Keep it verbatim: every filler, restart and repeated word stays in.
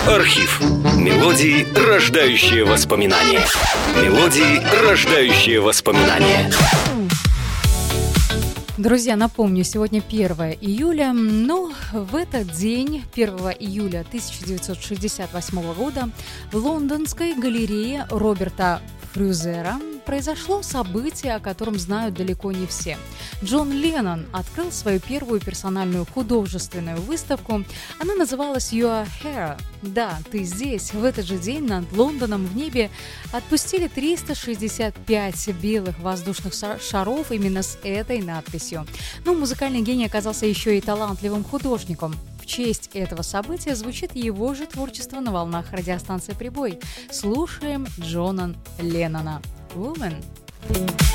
Архив. Мелодии, рождающие воспоминания. Мелодии, рождающие воспоминания. Друзья, напомню, сегодня первое июля, но в этот день, первого июля тысяча девятьсот шестьдесят восьмого года, в лондонской галерее Роберта Фрюзера произошло событие, о котором знают далеко не все. Джон Леннон открыл свою первую персональную художественную выставку. Она называлась «You are here». Да, ты здесь. В этот же день над Лондоном в небе отпустили триста шестьдесят пять белых воздушных шаров именно с этой надписью. Но музыкальный гений оказался еще и талантливым художником. В честь этого события звучит его же творчество на волнах радиостанции «Прибой». Слушаем Джона Леннона. Woman.